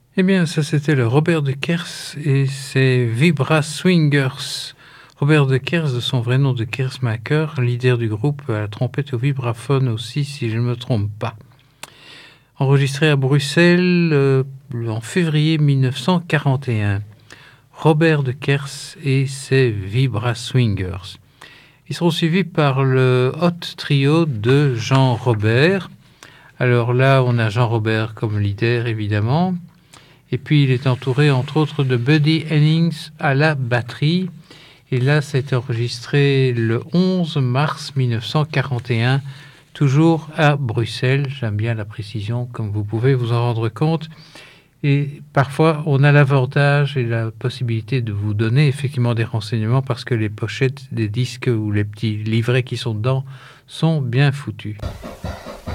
Eh bien, ça c'était le Robert de Kers et ses Vibra Swingers. Robert de Kers, de son vrai nom de Kersmaker, leader du groupe à la trompette au vibraphone aussi, si je ne me trompe pas. Enregistré à Bruxelles en février 1941. Robert de Kers et ses Vibra Swingers. Ils seront suivis par le Hot Trio de Jean Robert. Alors là, on a Jean Robert comme leader, évidemment. Et puis, il est entouré, entre autres, de Buddy Hennings à la batterie. Et là, ça a été enregistré le 11 mars 1941, toujours à Bruxelles. J'aime bien la précision, comme vous pouvez vous en rendre compte. Et parfois, on a l'avantage et la possibilité de vous donner effectivement des renseignements parce que les pochettes des disques ou les petits livrets qui sont dedans sont bien foutus.